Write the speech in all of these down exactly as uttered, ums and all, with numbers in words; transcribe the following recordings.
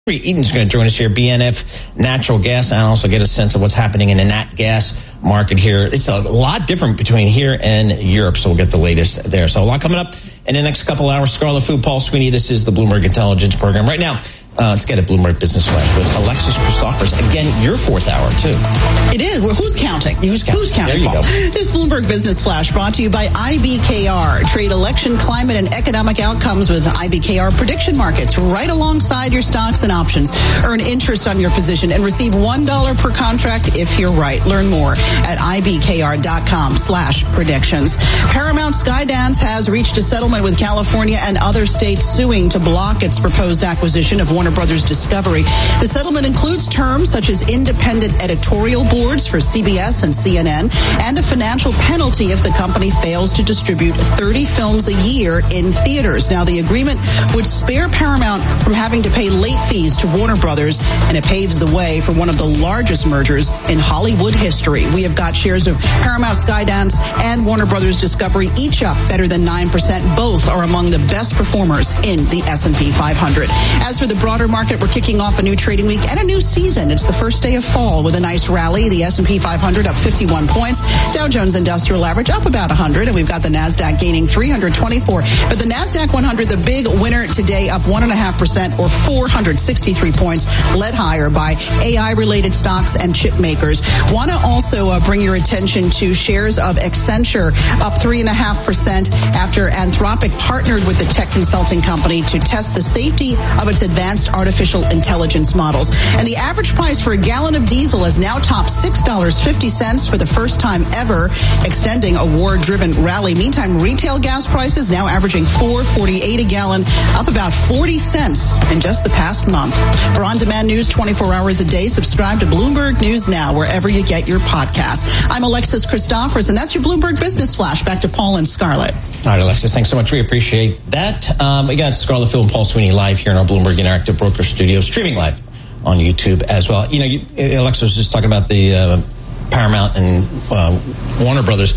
Eaton's going to join us here, B N F Natural Gas, and also get a sense of what's happening in the nat gas market here. It's a lot different between here and Europe, so we'll get the latest there. So a lot coming up in the next couple hours. Scarlet Fu, Paul Sweeney. This is the Bloomberg Intelligence Program. Right now, uh, let's get a Bloomberg Business Flash with Alexis Christophers. Again, your fourth hour, too. It is. Well, who's counting? Who's counting? Who's counting, There you Paul? go. This Bloomberg Business Flash brought to you by I B K R. Trade election, climate, and economic outcomes with I B K R prediction markets right alongside your stocks and options. Earn interest on your position and receive one dollar per contract if you're right. Learn more at ibkr.com slash predictions. Paramount Skydance has reached a settlement with California and other states suing to block its proposed acquisition of Warner Brothers Discovery. The settlement includes terms such as independent editorial boards for C B S and C N N and a financial penalty if the company fails to distribute thirty films a year in theaters. Now, the agreement would spare Paramount from having to pay late fees to Warner Brothers, and it paves the way for one of the largest mergers in Hollywood history. We have got shares of Paramount Skydance and Warner Brothers Discovery each up better than nine percent. Both are among the best performers in the S and P five hundred. As for the broader market, we're kicking off a new trading week and a new season. It's the first day of fall with a nice rally. The S and P five hundred up fifty-one points. Dow Jones Industrial Average up about one hundred, and we've got the NASDAQ gaining three hundred twenty-four. But the NASDAQ one hundred, the big winner today, up one point five percent or four hundred sixty-three points, led higher by A I-related stocks and chip makers. Want to also uh, bring your attention to shares of Accenture, up three point five percent after Anthropic partnered with the tech consulting company to test the safety of its advanced artificial intelligence models. And the average price for a gallon of diesel has now topped six dollars and fifty cents for the first time ever, extending a war-driven rally. Meantime, retail gas prices now averaging four dollars and forty-eight cents a gallon, up about forty cents in just the past month. For on-demand news twenty-four hours a day, subscribe to Bloomberg News Now wherever you get your podcasts. I'm Alexis Christophers, and that's your Bloomberg Business Flash. Back to Paul and Scarlett. All right, Alexis, thanks so much. We appreciate that. Um, we got Scarlet Fu and Paul Sweeney live here in our Bloomberg Interactive Broker Studio, streaming live on YouTube as well. You know, you, Alexis was just talking about the uh, Paramount and uh, Warner Brothers.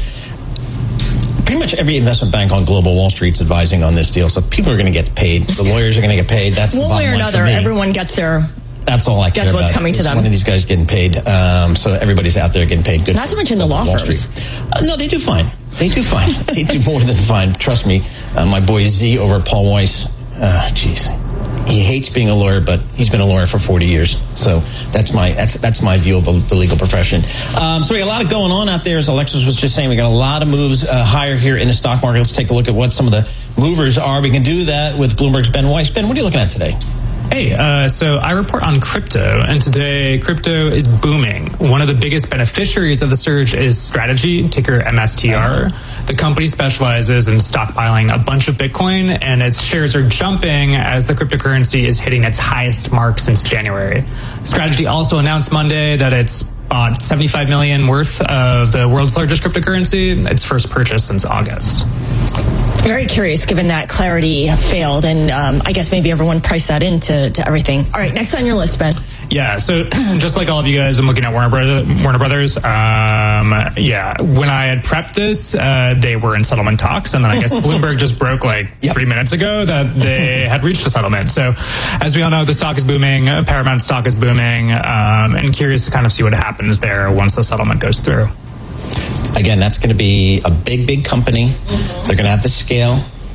Pretty much every investment bank on global Wall Street's advising on this deal, so people are going to get paid. The lawyers are going to get paid. That's one the way or another. Everyone gets their. That's all I care That's what's about. coming to It's them. One of these guys getting paid, um, so everybody's out there getting paid. Good. Not to mention the law Wall firms. Street. Uh, no, they do fine. They do fine. They do more than fine. Trust me. Uh, my boy Z over at Paul Weiss. Uh, geez. He hates being a lawyer, but he's been a lawyer for forty years. So that's my that's that's my view of the, the legal profession. Um, so we got a lot of going on out there. As Alexis was just saying, we got a lot of moves uh, higher here in the stock market. Let's take a look at what some of the movers are. We can do that with Bloomberg's Ben Weiss. Ben, what are you looking at today? Hey, uh, so I report on crypto, and today crypto is booming. One of the biggest beneficiaries of the surge is Strategy, ticker M S T R. The company specializes in stockpiling a bunch of Bitcoin, and its shares are jumping as the cryptocurrency is hitting its highest mark since January. Strategy also announced Monday that it's bought seventy-five million dollars worth of the world's largest cryptocurrency, its first purchase since August. Very curious, given that Clarity failed, and um, I guess maybe everyone priced that into to everything. All right, next on your list, Ben. Yeah, so just like all of you guys, I'm looking at Warner Brothers. Warner Brothers. Um, yeah, when I had prepped this, uh, they were in settlement talks, and then I guess Bloomberg just broke like yep. three minutes ago that they had reached a settlement. So, as we all know, the stock is booming. Paramount stock is booming, um, and curious to kind of see what happens there once the settlement goes through. Again, that's going to be a big, big company. Mm-hmm. They're going to have the scale.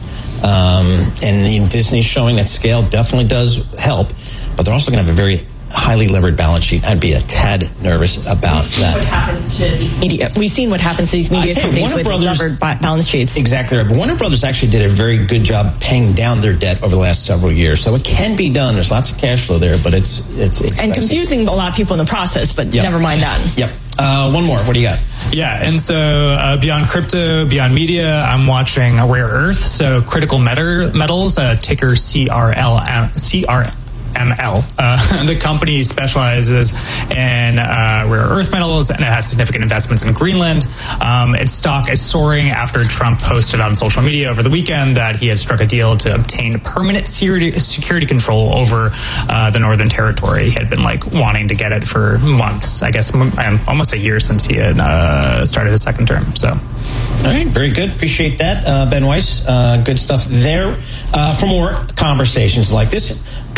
Um, and Disney's showing that scale definitely does help, but they're also going to have a very highly levered balance sheet. I'd be a tad nervous about We've that. What happens to these media? We've seen what happens to these media companies with Brothers, levered balance sheets. Exactly right. But Warner Brothers actually did a very good job paying down their debt over the last several years, so it can be done. There's lots of cash flow there, but it's it's expensive. And confusing a lot of people in the process. But yep. never mind that. Yep. Uh, one more. What do you got? Yeah, and so uh, beyond crypto, beyond media, I'm watching Rare Earth. So critical metal, metals, uh, ticker C R L M, C R M L. Uh, the company specializes in uh, rare earth metals, and it has significant investments in Greenland. Um, its stock is soaring after Trump posted on social media over the weekend that he had struck a deal to obtain permanent security, security control over uh, the Northern Territory. He had been like wanting to get it for months, I guess um, almost a year since he had uh, started his second term. So. All right, very good. Appreciate that, uh, Ben Weiss. Uh, good stuff there. Uh, for more conversations like this,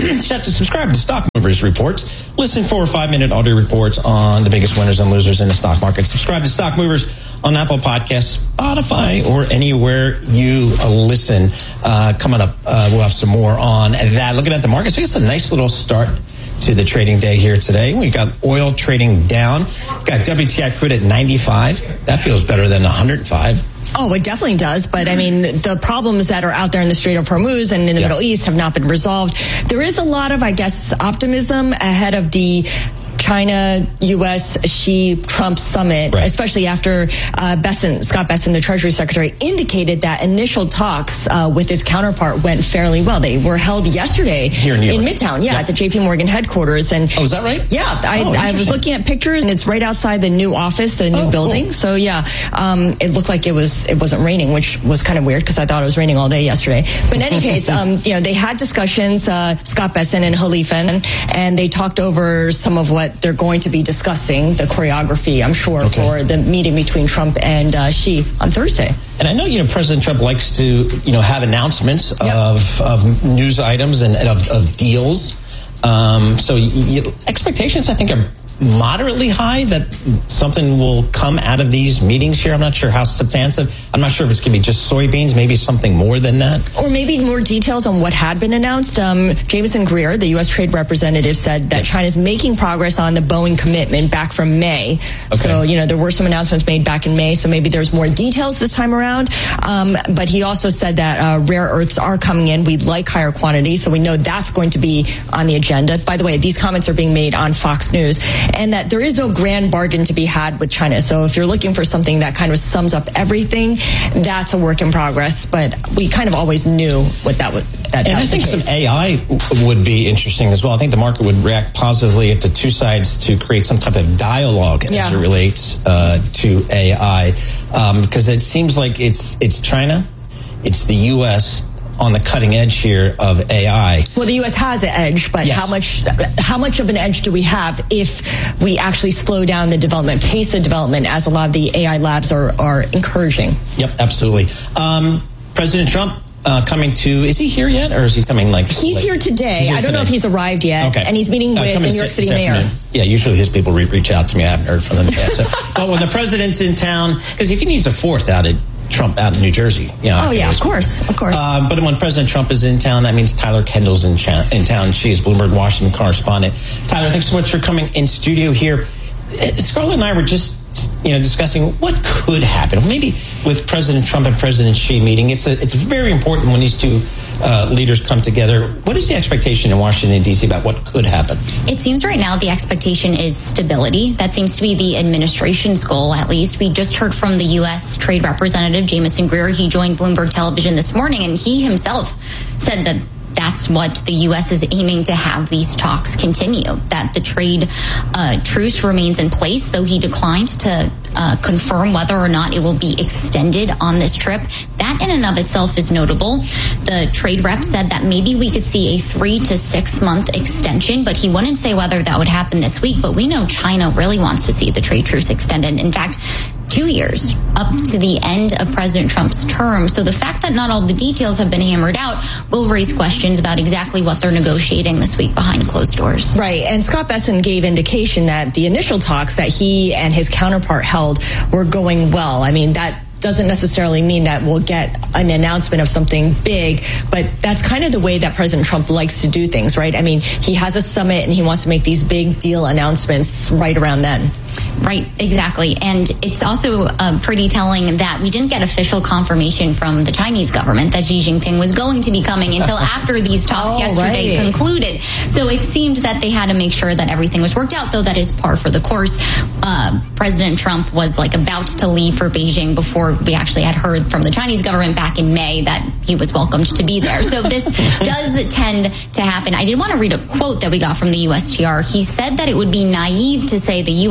just have to subscribe to Stock Movers Reports. Listen for five-minute audio reports on the biggest winners and losers in the stock market. Subscribe to Stock Movers on Apple Podcasts, Spotify, or anywhere you uh, listen. Uh, coming up, uh, we'll have some more on that. Looking at the markets, we got a nice little start to the trading day here today. We got oil trading down. Got W T I crude at ninety-five. That feels better than one hundred five. Oh, it definitely does. But I mean, the problems that are out there in the Strait of Hormuz and in the yeah. Middle East have not been resolved. There is a lot of, I guess, optimism ahead of the China, U S, Xi, Trump summit, right. especially after uh, Bessent, Scott Bessent, the Treasury Secretary, indicated that initial talks uh, with his counterpart went fairly well. They were held yesterday Here in, in Midtown, yeah, yep. at the J P Morgan headquarters. And oh, is that right? Yeah, I, oh, I was looking at pictures, and it's right outside the new office, the new oh, building. Cool. So yeah, um, it looked like it was it wasn't raining, which was kind of weird because I thought it was raining all day yesterday. But in any case, um, you know, they had discussions, uh, Scott Bessent and Khalifa, and, and they talked over some of what they're going to be discussing, the choreography, I'm sure, okay. for the meeting between Trump and uh, Xi on Thursday. And I know, you know, President Trump likes to, you know, have announcements yep. of, of news items and, and of, of deals. Um, so you, expectations, I think, are moderately high that something will come out of these meetings here. I'm not sure how substantive. I'm not sure if it's going to be just soybeans, maybe something more than that. Or maybe more details on what had been announced. Um, Jameson Greer, the U S trade representative, said that yes. China's making progress on the Boeing commitment back from May. Okay. So, you know, there were some announcements made back in May, so maybe there's more details this time around. Um, but he also said that uh, rare earths are coming in. We'd like higher quantities, so we know that's going to be on the agenda. By the way, these comments are being made on Fox News. And that there is no grand bargain to be had with China. So if you're looking for something that kind of sums up everything, that's a work in progress. But we kind of always knew what that would. That, and that I think some A I would be interesting as well. I think the market would react positively if the two sides to create some type of dialogue as yeah. it relates uh, to A I, um, because it seems like it's it's China, it's the U S on the cutting edge here of A I. Well, the U S has an edge, but yes. how much how much of an edge do we have if we actually slow down the development, pace of development, as a lot of the A I labs are, are encouraging? Yep, absolutely. Um, President Trump uh, coming to, is he here yet, or is he coming like... He's like, here today. He's here I don't today. know if he's arrived yet. Okay. And he's meeting uh, with the New York City mayor. Afternoon. Yeah, usually his people re- reach out to me. I haven't heard from them yet. So, but when the president's in town, because if he needs a fourth out of Trump out in New Jersey. You know, oh, yeah, of course, of course. Um, but when President Trump is in town, that means Tyler Kendall's in, cha- in town. She is Bloomberg Washington correspondent. Tyler, thanks so much for coming in studio here. Scarlett and I were just, you know, discussing what could happen. Maybe with President Trump and President Xi meeting, it's a, it's very important when these two uh, leaders come together. What is the expectation in Washington, D C about what could happen? It seems right now the expectation is stability. That seems to be the administration's goal, at least. We just heard from the U S Trade Representative, Jameson Greer. He joined Bloomberg Television this morning, and he himself said that that's what the U S is aiming to have these talks continue, that the trade uh, truce remains in place, though he declined to uh, confirm whether or not it will be extended on this trip. That in and of itself is notable. The trade rep said that maybe we could see a three to six month extension, but he wouldn't say whether that would happen this week. But we know China really wants to see the trade truce extended. In fact, two years up to the end of President Trump's term. So the fact that not all the details have been hammered out will raise questions about exactly what they're negotiating this week behind closed doors. Right. And Scott Bessent gave indication that the initial talks that he and his counterpart held were going well. I mean, that doesn't necessarily mean that we'll get an announcement of something big, but that's kind of the way that President Trump likes to do things, right? I mean, he has a summit and he wants to make these big deal announcements right around then. Right, exactly. And it's also uh, pretty telling that we didn't get official confirmation from the Chinese government that Xi Jinping was going to be coming until after these talks oh, yesterday right. concluded. So it seemed that they had to make sure that everything was worked out, though that is par for the course. Uh, President Trump was like about to leave for Beijing before we actually had heard from the Chinese government back in May that he was welcomed to be there. So this does tend to happen. I did want to read a quote that we got from the U S T R. He said that it would be naive to say the U S and China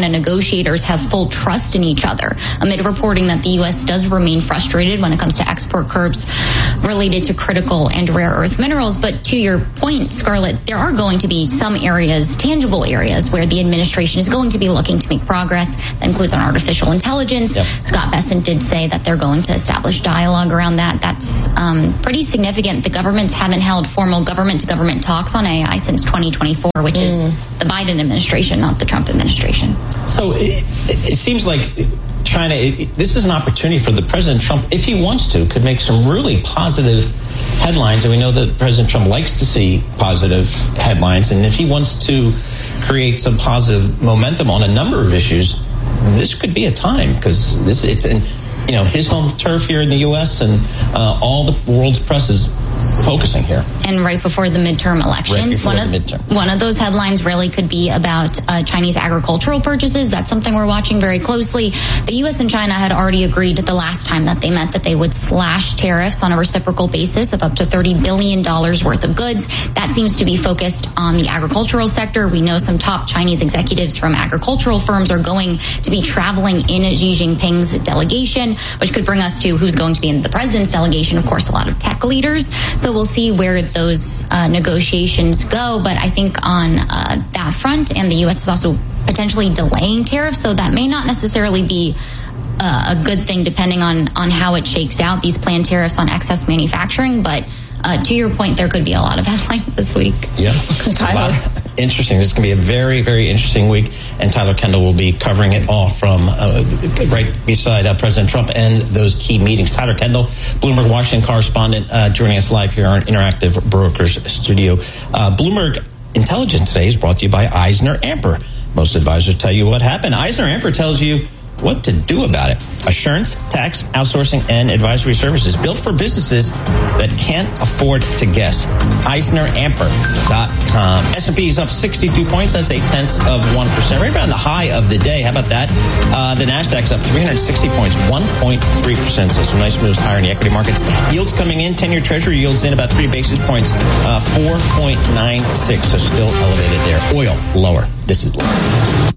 China negotiators have full trust in each other, amid reporting that the U S does remain frustrated when it comes to export curbs related to critical and rare earth minerals. But to your point, Scarlett, there are going to be some areas, tangible areas, where the administration is going to be looking to make progress. That includes on artificial intelligence. Yep. Scott Bessent did say that they're going to establish dialogue around that. That's um, pretty significant. The governments haven't held formal government-to-government talks on A I since twenty twenty-four, which mm. is the Biden administration, not the Trump administration. So it, it seems like China, it, this is an opportunity for the President Trump, if he wants to, could make some really positive headlines. And we know that President Trump likes to see positive headlines. And if he wants to create some positive momentum on a number of issues, this could be a time, because this it's in you know his home turf here in the U S, and uh, all the world's press is focusing here. And right before the midterm elections, right one of the midterm. one of those headlines really could be about uh, Chinese agricultural purchases. That's something we're watching very closely. The U S and China had already agreed the last time that they met that they would slash tariffs on a reciprocal basis of up to thirty billion dollars worth of goods. That seems to be focused on the agricultural sector. We know some top Chinese executives from agricultural firms are going to be traveling in Xi Jinping's delegation, which could bring us to who's going to be in the president's delegation. Of course, a lot of tech leaders. So we'll see where those uh, negotiations go. But I think on uh, that front, and the U S is also potentially delaying tariffs, so that may not necessarily be uh, a good thing depending on, on how it shakes out, these planned tariffs on excess manufacturing. But uh, to your point, there could be a lot of headlines this week. Yeah, Tyler. Interesting. This is going to be a very, very interesting week, and Tyler Kendall will be covering it all from uh, right beside uh, President Trump and those key meetings. Tyler Kendall, Bloomberg Washington correspondent, uh, joining us live here on Interactive Brokers Studio. Uh, Bloomberg Intelligence today is brought to you by Eisner Amper. Most advisors tell you what happened. Eisner Amper tells you what to do about it. Assurance, tax, outsourcing, and advisory services built for businesses that can't afford to guess. Eisner Amper dot com. S and P is up sixty-two points. That's eight tenths of one percent. Right around the high of the day. How about that? Uh, the Nasdaq's up three hundred sixty points, one point three percent. So some nice moves higher in the equity markets. Yields coming in. ten-year Treasury yields in about three basis points, uh, four point nine six. So still elevated there. Oil lower. This is Bloomberg.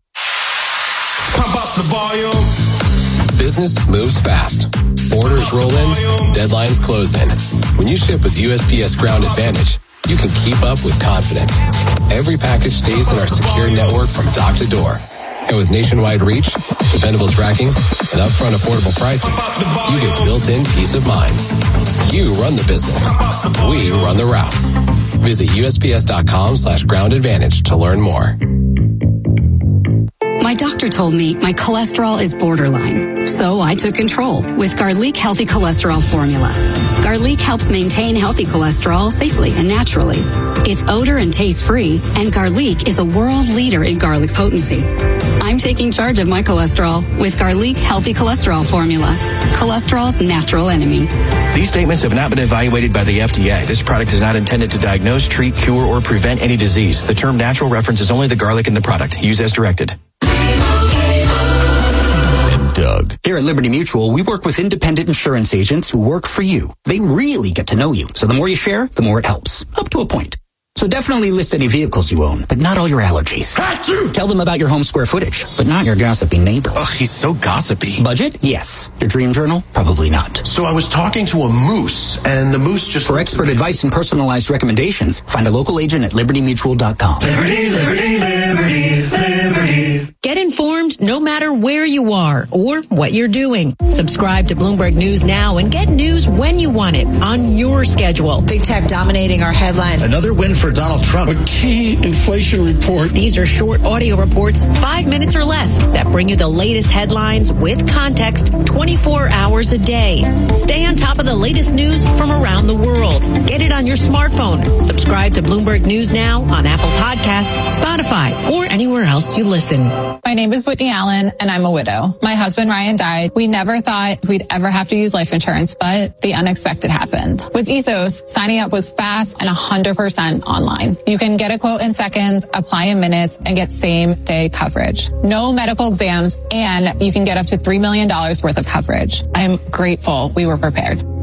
Pump up the volume. Business moves fast. Orders roll in, deadlines close in. When you ship with U S P S Ground Advantage, you can keep up with confidence. Every package stays in our secure network from dock to door. And with nationwide reach, dependable tracking, and upfront affordable pricing, you get built-in peace of mind. You run the business. We run the routes. Visit U S P S dot com slash ground advantage to learn more. My doctor told me my cholesterol is borderline, so I took control with Garlic Healthy Cholesterol Formula. Garlic helps maintain healthy cholesterol safely and naturally. It's odor and taste-free, and Garlic is a world leader in garlic potency. I'm taking charge of my cholesterol with Garlic Healthy Cholesterol Formula, cholesterol's natural enemy. These statements have not been evaluated by the F D A. This product is not intended to diagnose, treat, cure, or prevent any disease. The term natural references only the garlic in the product. Use as directed. Doug. Here at Liberty Mutual, we work with independent insurance agents who work for you. They really get to know you. So the more you share, the more it helps. Up to a point. So definitely list any vehicles you own, but not all your allergies. Tell them about your home square footage, but not your gossipy neighbor. Ugh, he's so gossipy. Budget? Yes. Your dream journal? Probably not. So I was talking to a moose, and the moose just... For expert advice and personalized recommendations, find a local agent at liberty mutual dot com. Liberty, liberty, liberty, liberty. Get informed no matter where you are or what you're doing. Subscribe to Bloomberg News now and get news when you want it on your schedule. Big tech dominating our headlines. Another win for Donald Trump. A key inflation report. These are short audio reports, five minutes or less, that bring you the latest headlines with context twenty-four hours a day. Stay on top of the latest news from around the world. Get it on your smartphone. Subscribe to Bloomberg News now on Apple Podcasts, Spotify, or anywhere else you listen. My name is Whitney Allen, and I'm a widow. My husband, Ryan, died. We never thought we'd ever have to use life insurance, but the unexpected happened. With Ethos, signing up was fast and one hundred percent online. You can get a quote in seconds, apply in minutes, and get same-day coverage. No medical exams, and you can get up to three million dollars worth of coverage. I'm grateful we were prepared.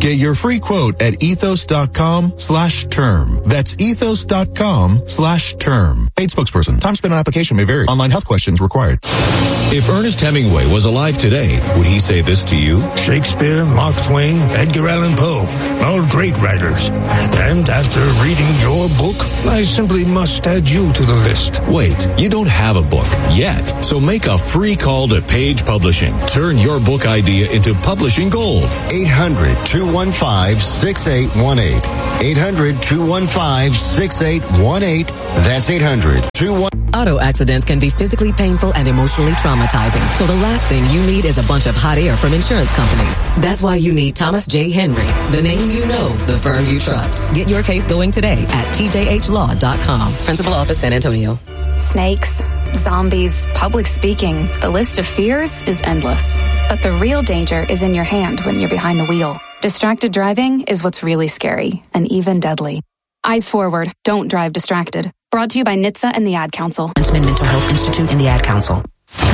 Get your free quote at ethos.com slash term. That's ethos.com slash term. Paid spokesperson. Time spent on application may vary. Online health questions required. If Ernest Hemingway was alive today, would he say this to you? Shakespeare, Mark Twain, Edgar Allan Poe, all great writers. And after reading your book, I simply must add you to the list. Wait, you don't have a book yet, so make a free call to Page Publishing. Turn your book idea into publishing gold. eight hundred, two one five, six eight one eight. eight hundred, two one five, six eight one eight. That's eight hundred, two one five. Auto accidents can be physically painful and emotionally traumatizing. So the last thing you need is a bunch of hot air from insurance companies. That's why you need Thomas J. Henry, the name you know, the firm you trust. Get your case going today at T J H law dot com. Principal Office, San Antonio. Snakes, zombies, public speaking. The list of fears is endless. But the real danger is in your hand when you're behind the wheel. Distracted driving is what's really scary and even deadly. Eyes forward. Don't drive distracted. Brought to you by N H T S A and the Ad Council. Mental Health Institute and the Ad Council.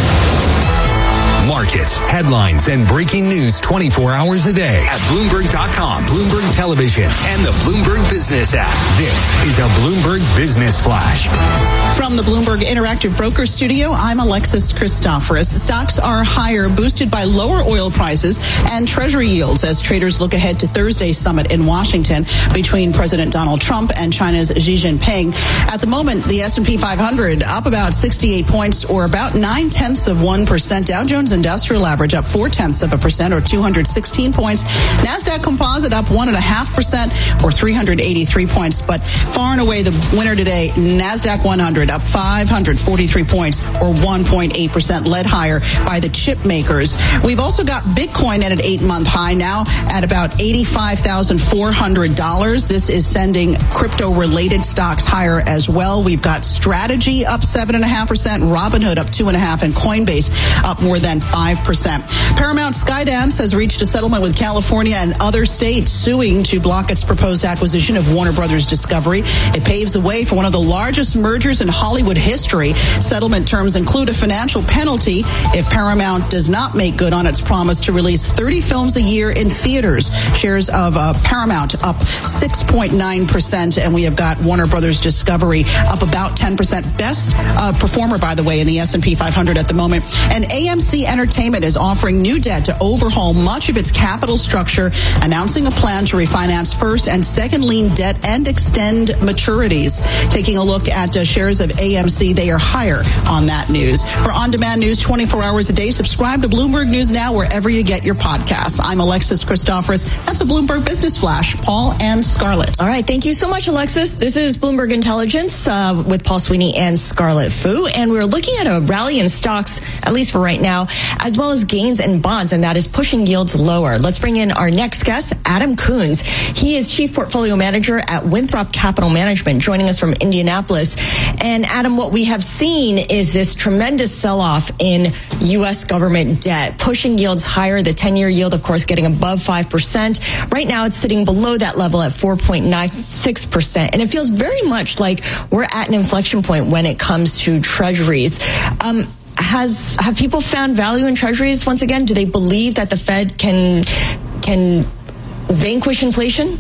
Markets, headlines, and breaking news twenty-four hours a day at Bloomberg dot com, Bloomberg Television, and the Bloomberg Business app. This is a Bloomberg Business Flash. From the Bloomberg Interactive Broker Studio, I'm Alexis Christoforous. Stocks are higher, boosted by lower oil prices and Treasury yields as traders look ahead to Thursday's summit in Washington between President Donald Trump and China's Xi Jinping. At the moment, the S and P five hundred up about sixty-eight points, or about nine-tenths of one percent. Dow Jones Industrial Average up four-tenths of a percent, or two hundred sixteen points. NASDAQ Composite up one point five percent, or three hundred eighty-three points. But far and away the winner today, NASDAQ one hundred up five hundred forty-three points, or one point eight percent, led higher by the chip makers. We've also got Bitcoin at an eight-month high now at about eighty-five thousand four hundred dollars. This is sending crypto-related stocks higher as well. We've got Strategy up seven point five percent, Robinhood up two point five percent, and Coinbase up more than five percent. Paramount Skydance has reached a settlement with California and other states suing to block its proposed acquisition of Warner Brothers Discovery. It paves the way for one of the largest mergers in Hollywood history. Settlement terms include a financial penalty if Paramount does not make good on its promise to release thirty films a year in theaters. Shares of uh, Paramount up six point nine percent, and we have got Warner Brothers Discovery up about ten percent. Best uh, performer, by the way, in the S and P five hundred at the moment. And A M C Entertainment is offering new debt to overhaul much of its capital structure, announcing a plan to refinance first and second lien debt and extend maturities. Taking a look at uh, shares of A M C, they are higher on that news. For on-demand news twenty-four hours a day, subscribe to Bloomberg News Now wherever you get your podcasts. I'm Alexis Christoforous. That's a Bloomberg Business Flash. Paul and Scarlett. All right. Thank you so much, Alexis. This is Bloomberg Intelligence uh, with Paul Sweeney and Scarlett Fu. And we're looking at a rally in stocks, at least for right now, as well as gains in bonds, and that is pushing yields lower. Let's bring in our next guest, Adam Coons. He is Chief Portfolio Manager at Winthrop Capital Management, joining us from Indianapolis. And Adam, what we have seen is this tremendous sell-off in U S government debt, pushing yields higher. The ten-year yield, of course, getting above five percent. Right now, it's sitting below that level at four point nine six percent. And it feels very much like we're at an inflection point when it comes to treasuries. Um, Has have people found value in treasuries once again? Do they believe that the Fed can can vanquish inflation?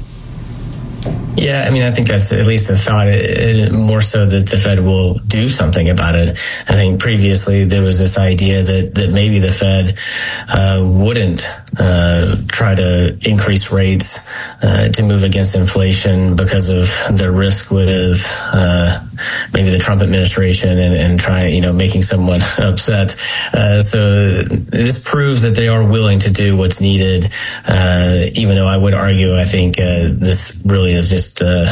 Yeah, I mean, I think that's at least a thought, it, it, more so that the Fed will do something about it. I think previously there was this idea that, that maybe the Fed uh, wouldn't uh, try to increase rates uh, to move against inflation because of the risk with uh, maybe the Trump administration and, and trying, you know, making someone upset. Uh, so this proves that they are willing to do what's needed, uh, even though I would argue, I think uh, this really is just Uh,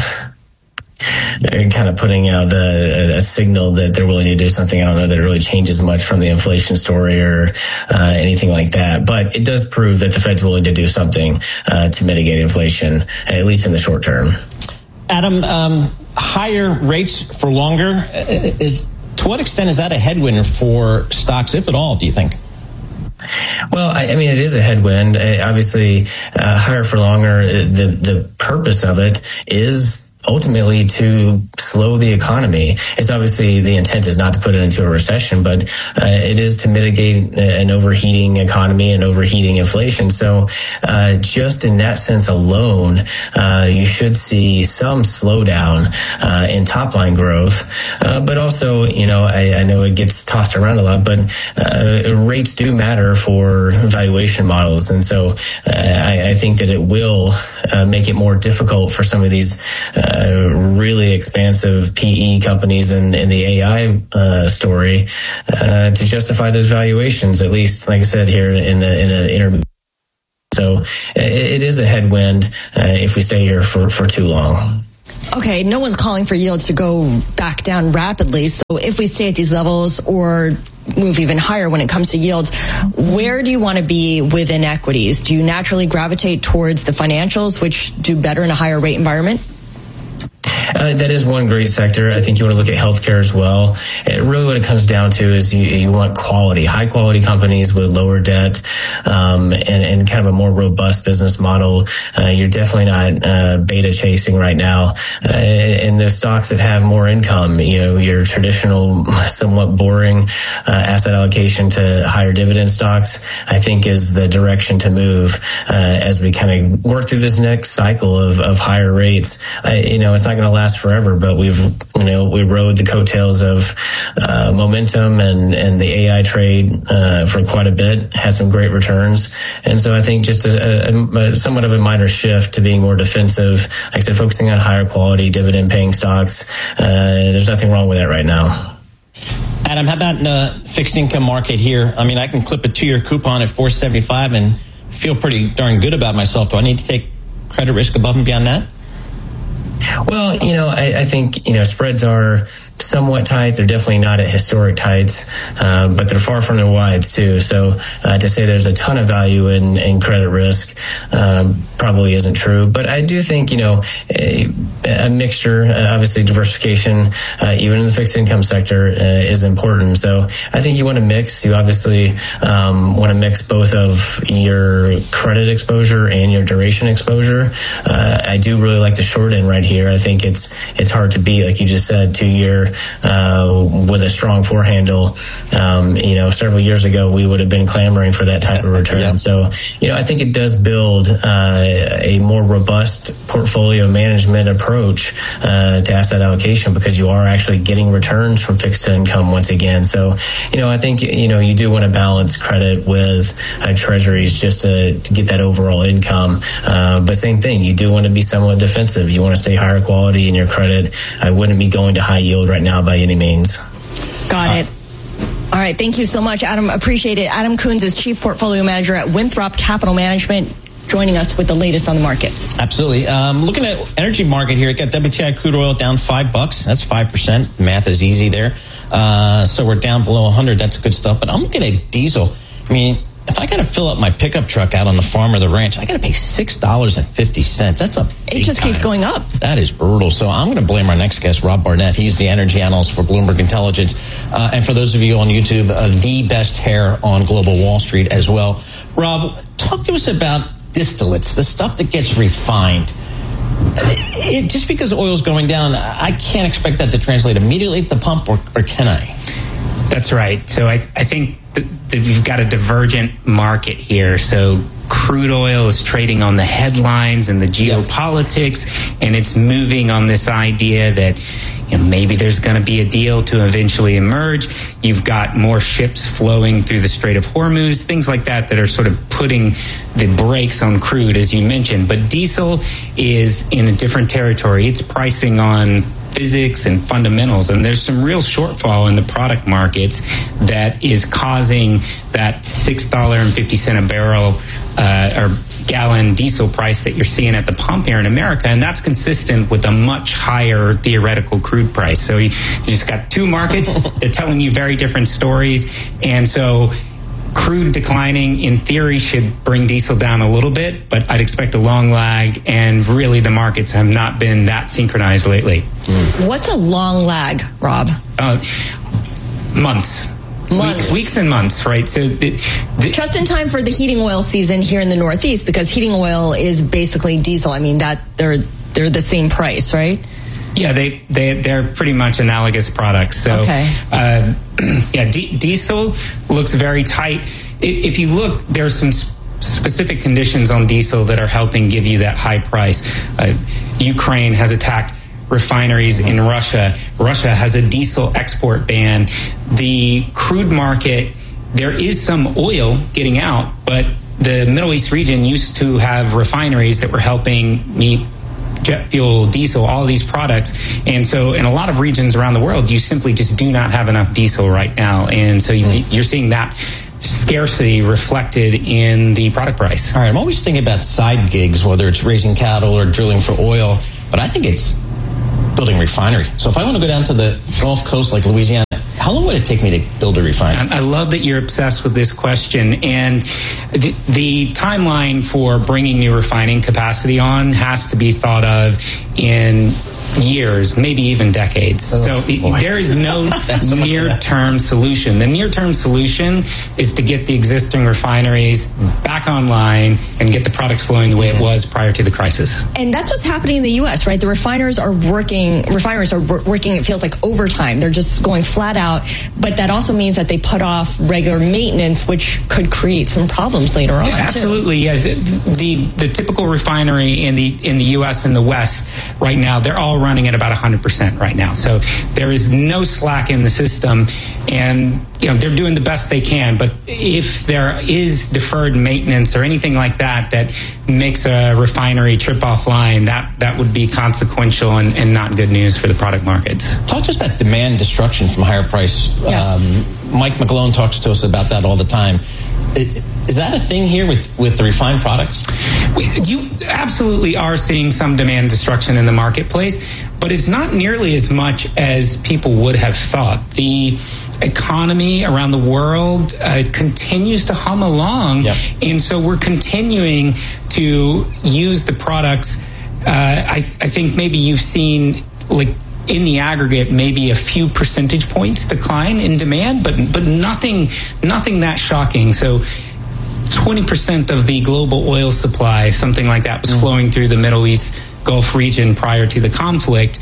kind of putting out a, a signal that they're willing to do something. I don't know that it really changes much from the inflation story or uh, anything like that, but it does prove that the Fed's willing to do something uh, to mitigate inflation, at least in the short term. Adam, um, higher rates for longer, is to what extent is that a headwind for stocks, if at all, do you think? Well, I, I mean, it is a headwind. Uh, obviously, uh, higher for longer, the the purpose of it is ultimately to slow the economy. It's obviously the intent is not to put it into a recession, but uh, it is to mitigate an overheating economy and overheating inflation. So uh, just in that sense alone, uh, you should see some slowdown uh, in top line growth. Uh, but also, you know, I, I know it gets tossed around a lot, but uh, rates do matter for valuation models. And so uh, I, I think that it will uh, make it more difficult for some of these uh, really expansive P E companies in, in the A I uh, story uh, to justify those valuations, at least, like I said, here in the in the intermediate. So it, it is a headwind uh, if we stay here for, for too long. Okay, no one's calling for yields to go back down rapidly. So if we stay at these levels or move even higher when it comes to yields, where do you want to be within equities? Do you naturally gravitate towards the financials, which do better in a higher rate environment? Uh, that is one great sector. I think you want to look at healthcare as well. It really what it comes down to is you, you want quality, high quality companies with lower debt um, and, and kind of a more robust business model. Uh, you're definitely not uh, beta chasing right now. Uh, and the stocks that have more income, you know, your traditional, somewhat boring uh, asset allocation to higher dividend stocks, I think is the direction to move uh, as we kind of work through this next cycle of, of higher rates. I, you know, it's not going to last forever, but we've, you know, we rode the coattails of uh, momentum and, and the A I trade uh, for quite a bit, had some great returns. And so I think just a, a, a somewhat of a minor shift to being more defensive, like I said, focusing on higher quality dividend paying stocks. Uh, there's nothing wrong with that right now. Adam, how about the fixed income market here? I mean, I can clip a two-year coupon at four seventy-five and feel pretty darn good about myself. Do I need to take credit risk above and beyond that? Well, you know, I, I think, you know, spreads are somewhat tight. They're definitely not at historic tights, um, but they're far from their wides too. So uh, to say there's a ton of value in, in credit risk um, probably isn't true. But I do think, you know, a, a mixture, uh, obviously diversification, uh, even in the fixed income sector, uh, is important. So I think you want to mix. You obviously um, want to mix both of your credit exposure and your duration exposure. Uh, I do really like the short end right here. I think it's it's hard to beat, like you just said, two year uh, with a strong four handle. Um, you know, several years ago we would have been clamoring for that type of return. Yeah. So, you know, I think it does build uh, a more robust portfolio management approach uh, to asset allocation because you are actually getting returns from fixed income once again. So, you know, I think, you know, you do want to balance credit with uh, treasuries just to, to get that overall income. Uh, but same thing, you do want to be somewhat defensive. You want to stay higher quality in your credit. I wouldn't be going to high yield right now by any means. Got uh, it. All right. Thank you so much, Adam. Appreciate it. Adam Coons is Chief Portfolio Manager at Winthrop Capital Management, joining us with the latest on the markets. Absolutely. Um, looking at energy market here, it got W T I crude oil down five bucks. That's five percent. Math is easy there. Uh, so we're down below one hundred. That's good stuff. But I'm looking at diesel. I mean, if I got to fill up my pickup truck out on the farm or the ranch, I got to pay six dollars and fifty cents. That's a It just time. keeps going up. That is brutal. So I'm going to blame our next guest, Rob Barnett. He's the energy analyst for Bloomberg Intelligence. Uh, and for those of you on YouTube, uh, the best hair on Global Wall Street as well. Rob, talk to us about distillates, the stuff that gets refined. It, just because oil's going down, I can't expect that to translate immediately at the pump, or, or can I? That's right. So I, I think that, that you've got a divergent market here. So crude oil is trading on the headlines and the geopolitics, and it's moving on this idea that, you know, maybe there's going to be a deal to eventually emerge. You've got more ships flowing through the Strait of Hormuz, things like that that are sort of putting the brakes on crude, as you mentioned. But diesel is in a different territory. It's pricing on physics and fundamentals, and there's some real shortfall in the product markets that is causing that six dollars and fifty cents a barrel uh, or gallon diesel price that you're seeing at the pump here in America, and that's consistent with a much higher theoretical crude price. So you, you just got two markets, they're telling you very different stories, and so crude declining, in theory, should bring diesel down a little bit, but I'd expect a long lag, and really the markets have not been that synchronized lately. Mm. What's a long lag, Rob? Uh, months. Months. We- weeks and months, right? So the, the, just in time for the heating oil season here in the Northeast, because heating oil is basically diesel. I mean, that they're they're the same price, right? Yeah, they, they, they're pretty much analogous products. So, okay. uh, yeah, D- diesel looks very tight. If you look, there's some sp- specific conditions on diesel that are helping give you that high price. Uh, Ukraine has attacked refineries in Russia. Russia has a diesel export ban. The crude market, there is some oil getting out, but the Middle East region used to have refineries that were helping meet jet fuel, diesel, all of these products. And so in a lot of regions around the world, you simply just do not have enough diesel right now. And so you, you're seeing that scarcity reflected in the product price. All right, I'm always thinking about side gigs, whether it's raising cattle or drilling for oil, but I think it's building a refinery. So if I want to go down to the Gulf Coast like Louisiana, how long would it take me to build a refinery? I love that you're obsessed with this question. And the, the timeline for bringing new refining capacity on has to be thought of in years, maybe even decades. Oh, so boy. There is no so near-term solution. The near-term solution is to get the existing refineries back online and get the products flowing the way it was prior to the crisis. And that's what's happening in the U S, right? The refiners are working, refiners are working, it feels like overtime. They're just going flat out. But that also means that they put off regular maintenance, which could create some problems later on. Yeah, absolutely, yes. The, the typical refinery in the, in the U S and the West right now, they're all running at about one hundred percent right now. So there is no slack in the system, and you know they're doing the best they can. But if there is deferred maintenance or anything like that that makes a refinery trip offline, that, that would be consequential and, and not good news for the product markets. Talk to us about demand destruction from higher price. Yes. Um, Mike McGlone talks to us about that all the time. It, Is that a thing here with, with the refined products? We, you absolutely are seeing some demand destruction in the marketplace, but it's not nearly as much as people would have thought. The economy around the world uh, continues to hum along, yep. and so we're continuing to use the products. Uh, I, I think maybe you've seen, like, in the aggregate, maybe a few percentage points decline in demand, but but nothing nothing that shocking. So twenty percent of the global oil supply, something like that, was mm. flowing through the Middle East Gulf region prior to the conflict.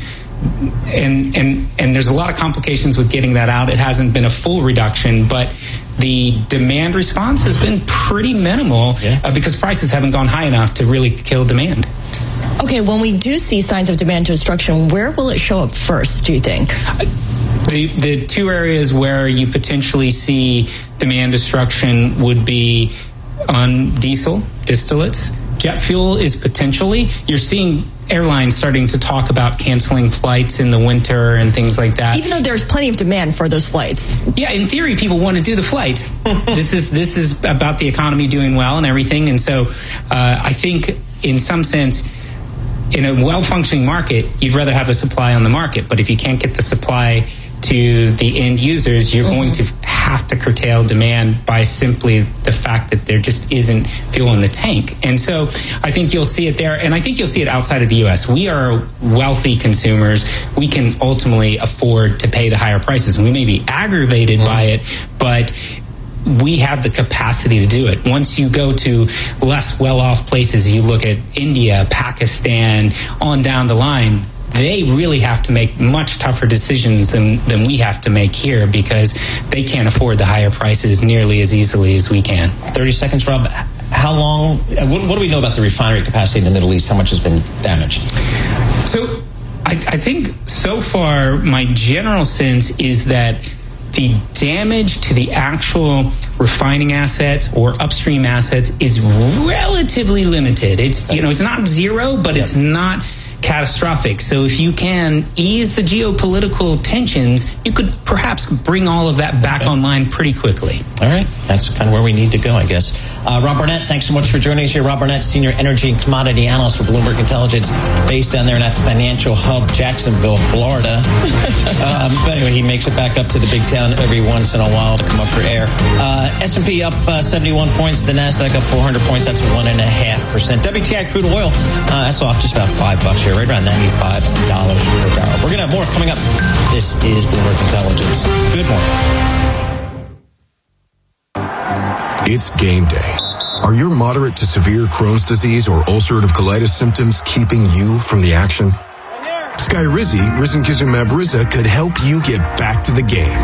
And and and there's a lot of complications with getting that out. It hasn't been a full reduction, but the demand response has been pretty minimal yeah. uh, because prices haven't gone high enough to really kill demand. Okay, when we do see signs of demand destruction, where will it show up first, do you think? The the two areas where you potentially see demand destruction would be on diesel, distillates. Jet fuel is potentially, you're seeing airlines starting to talk about canceling flights in the winter and things like that. Even though there's plenty of demand for those flights. Yeah, in theory, people want to do the flights. this is this is about the economy doing well and everything. And so uh, I think in some sense, in a well-functioning market, you'd rather have the supply on the market. But if you can't get the supply to the end users, you're mm-hmm. going to have to curtail demand by simply the fact that there just isn't fuel in the tank. And so I think you'll see it there. And I think you'll see it outside of the U S. We are wealthy consumers. We can ultimately afford to pay the higher prices. We may be aggravated mm-hmm. by it, but we have the capacity to do it. Once you go to less well-off places, you look at India, Pakistan, on down the line, they really have to make much tougher decisions than, than we have to make here because they can't afford the higher prices nearly as easily as we can. thirty seconds, Rob. How long, what, what do we know about the refinery capacity in the Middle East? How much has been damaged? So I, I think so far my general sense is that the damage to the actual refining assets or upstream assets is relatively limited. It's, you know, it's not zero, but it's not catastrophic. So if you can ease the geopolitical tensions, you could perhaps bring all of that back okay. online pretty quickly. All right. That's kind of where we need to go, I guess. Uh, Rob Barnett, thanks so much for joining us here. Rob Barnett, Senior Energy and Commodity Analyst for Bloomberg Intelligence, based down there in that financial hub, Jacksonville, Florida. um, but anyway, he makes it back up to the big town every once in a while to come up for air. Uh, S and P up uh, seventy-one points. The NASDAQ up four hundred points. That's one point five percent. W T I crude oil, uh, that's off just about five bucks here, right around ninety-five dollars per barrel. We're going to have more coming up. This is Bloomberg Intelligence. Good morning. It's game day. Are your moderate to severe Crohn's disease or ulcerative colitis symptoms keeping you from the action? Skyrizi, risankizumab Riza, could help you get back to the game.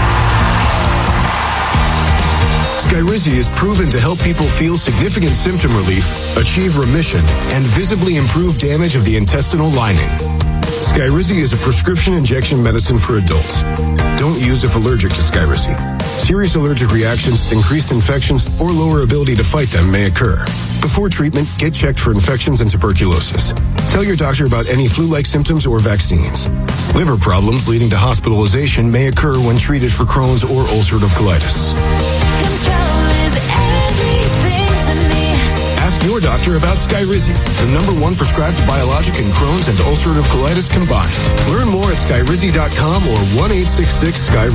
Skyrizi is proven to help people feel significant symptom relief, achieve remission, and visibly improve damage of the intestinal lining. Skyrizi is a prescription injection medicine for adults. Don't use if allergic to Skyrizi. Serious allergic reactions, increased infections, or lower ability to fight them may occur. Before treatment, get checked for infections and tuberculosis. Tell your doctor about any flu-like symptoms or vaccines. Liver problems leading to hospitalization may occur when treated for Crohn's or ulcerative colitis. Ask your doctor about Skyrizi, the number one prescribed biologic in Crohn's and ulcerative colitis combined. Learn more at skyrizi dot com or one eight six six Skyrizi.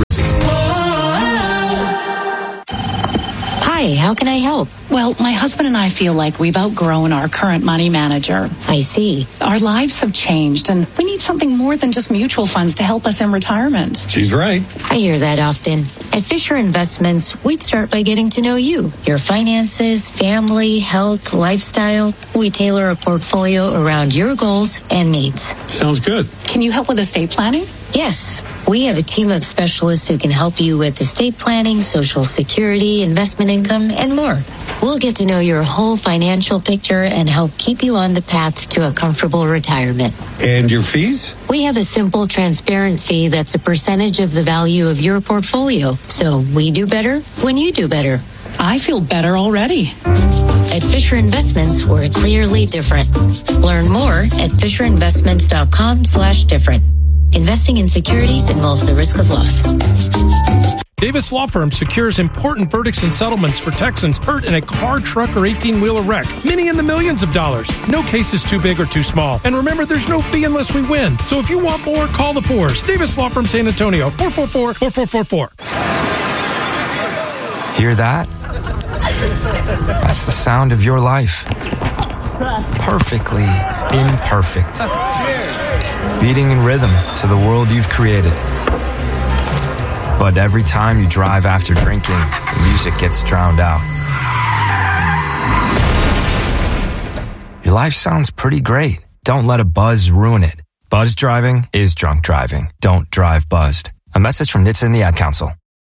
Hi, how can I help? Well, my husband and I feel like we've outgrown our current money manager. I see. Our lives have changed, and we need something more than just mutual funds to help us in retirement. She's right. I hear that often. At Fisher Investments, we'd start by getting to know you, your finances, family, health, lifestyle. We tailor a portfolio around your goals and needs. Sounds good. Can you help with estate planning? Yes. We have a team of specialists who can help you with estate planning, Social Security, investment income, and more. We'll get to know your whole financial picture and help keep you on the path to a comfortable retirement. And your fees? We have a simple, transparent fee that's a percentage of the value of your portfolio. So we do better when you do better. I feel better already. At Fisher Investments, we're clearly different. Learn more at fisherinvestments.com slash different. Investing in securities involves the risk of loss. Davis Law Firm secures important verdicts and settlements for Texans hurt in a car, truck, or eighteen-wheeler wreck. Many in the millions of dollars. No case is too big or too small. And remember, there's no fee unless we win. So if you want more, call the fours. Davis Law Firm San Antonio, four four four, four four four four. Hear that? That's the sound of your life. Perfectly imperfect. Beating in rhythm to the world you've created. But every time you drive after drinking, the music gets drowned out. Your life sounds pretty great. Don't let a buzz ruin it. Buzz driving is drunk driving. Don't drive buzzed. A message from N H T S A and the Ad Council.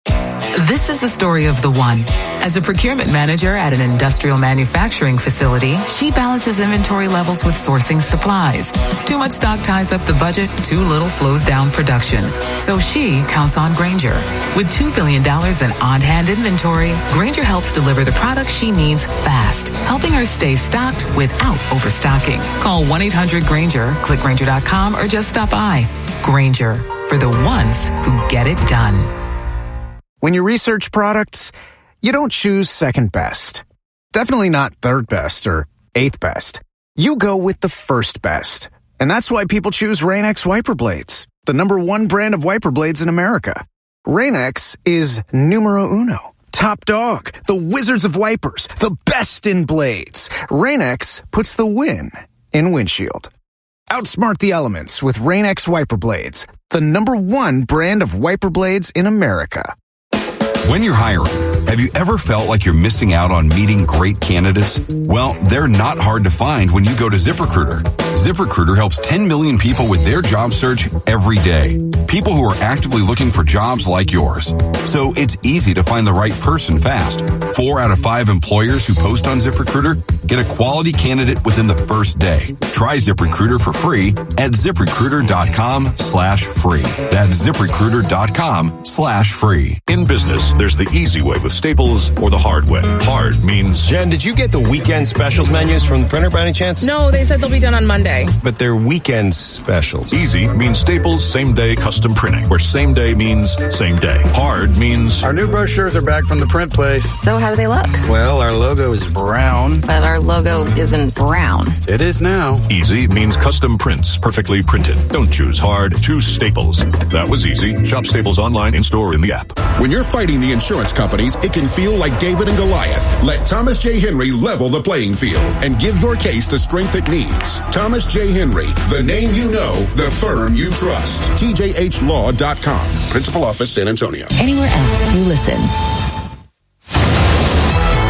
This is the story of the one. As a procurement manager at an industrial manufacturing facility, she balances inventory levels with sourcing supplies. Too much stock ties up the budget, too little slows down production. So she counts on Grainger. With two billion dollars in on-hand inventory, Grainger helps deliver the products she needs fast, helping her stay stocked without overstocking. Call one eight hundred Grainger, click Grainger dot com, or just stop by. Grainger, for the ones who get it done. When you research products, you don't choose second best. Definitely not third best or eighth best. You go with the first best. And that's why people choose Rain-X wiper blades, the number one brand of wiper blades in America. Rain-X is numero uno, top dog, the wizards of wipers, the best in blades. Rain-X puts the win in windshield. Outsmart the elements with Rain-X wiper blades, the number one brand of wiper blades in America. When you're hiring, have you ever felt like you're missing out on meeting great candidates? Well, they're not hard to find when you go to ZipRecruiter. ZipRecruiter helps ten million people with their job search every day. People who are actively looking for jobs like yours. So it's easy to find the right person fast. Four out of five employers who post on ZipRecruiter get a quality candidate within the first day. Try ZipRecruiter for free at ZipRecruiter.com slash free. That's ZipRecruiter.com slash free. In business, there's the easy way with Staples or the hard way. Hard means... Jen, did you get the weekend specials menus from the printer by any chance? No, they said they'll be done on Monday. But they're weekend specials. Easy means Staples same-day custom printing, where same day means same day. Hard means... Our new brochures are back from the print place. So how do they look? Well, our logo is brown. But our logo isn't brown. It is now. Easy means custom prints, perfectly printed. Don't choose hard, choose Staples. That was easy. Shop Staples online, in-store, in the app. When you're fighting the insurance companies, it can feel like David and Goliath. Let Thomas J. Henry level the playing field and give your case the strength it needs. Thomas J. Henry, the name you know, the firm you trust. T J H law dot com. Principal Office, San Antonio. Anywhere else you listen. Mark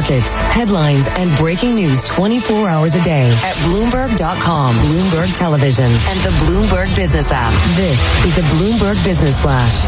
markets, headlines, and breaking news twenty-four hours a day at Bloomberg dot com, Bloomberg Television, and the Bloomberg Business app. This is the Bloomberg Business Flash.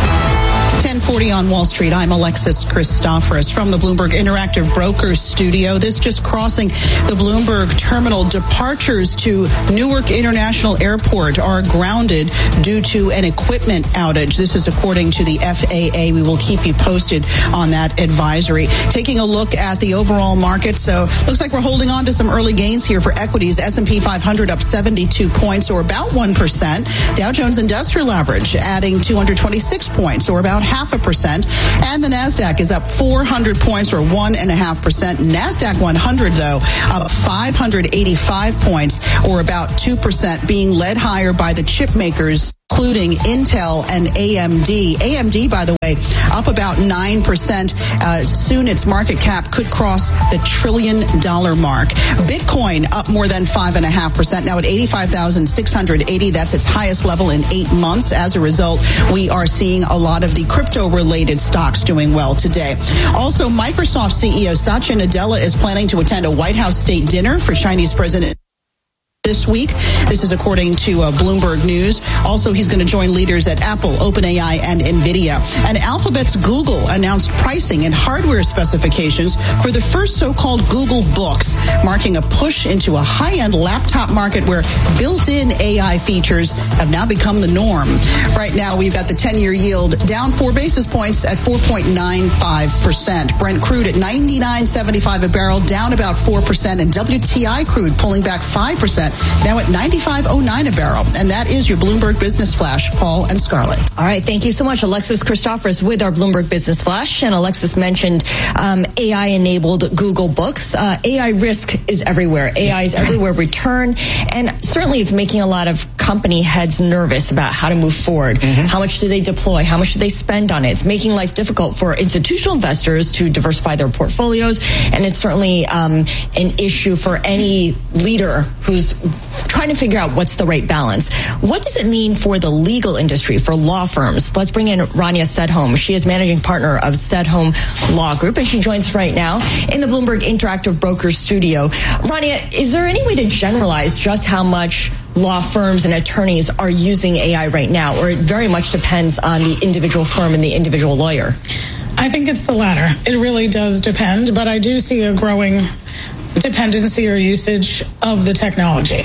ten forty on Wall Street. I'm Alexis Christoforous from the Bloomberg Interactive Brokers studio. This just crossing the Bloomberg terminal. Departures to Newark International Airport are grounded due to an equipment outage. This is according to the F A A. We will keep you posted on that advisory. Taking a look at the overall market. So looks like we're holding on to some early gains here for equities. S and P five hundred up seventy-two points, or about one percent. Dow Jones Industrial Average adding two hundred twenty-six points, or about half a percent. And the NASDAQ is up four hundred points, or one and a half percent. NASDAQ one hundred, though, up five hundred eighty-five points, or about two percent, being led higher by the chip makers, including Intel and A M D. A M D, by the way, up about nine percent. Uh, soon its market cap could cross the trillion dollar mark. Bitcoin up more than five point five percent, now at eighty-five thousand six hundred eighty. That's its highest level in eight months. As a result, we are seeing a lot of the crypto-related stocks doing well today. Also, Microsoft C E O Satya Nadella is planning to attend a White House state dinner for Chinese President this week. This is according to uh, Bloomberg News. Also, he's going to join leaders at Apple, OpenAI, and NVIDIA. And Alphabet's Google announced pricing and hardware specifications for the first so-called Google Books, marking a push into a high-end laptop market where built-in A I features have now become the norm. Right now, we've got the ten-year yield down four basis points at four point nine five percent. Brent crude at ninety-nine seventy-five a barrel, down about four percent, and W T I crude pulling back five percent. Now at ninety-five oh nine a barrel. And that is your Bloomberg Business Flash. Paul and Scarlett. All right. Thank you so much, Alexis Christoforous, with our Bloomberg Business Flash. And Alexis mentioned um, A I-enabled Google Books. Uh, A I risk is everywhere. A I is everywhere we turn. And certainly it's making a lot of company heads nervous about how to move forward. Mm-hmm. How much do they deploy? How much do they spend on it? It's making life difficult for institutional investors to diversify their portfolios. And it's certainly um, an issue for any leader who's trying to figure out what's the right balance. What does it mean for the legal industry, for law firms? Let's bring in Rania Sedholm. She is managing partner of Sedholm Law Group, and she joins us right now in the Bloomberg Interactive Brokers studio. Rania, is there any way to generalize just how much law firms and attorneys are using A I right now, or it very much depends on the individual firm and the individual lawyer? I think it's the latter. It really does depend, but I do see a growing dependency or usage of the technology.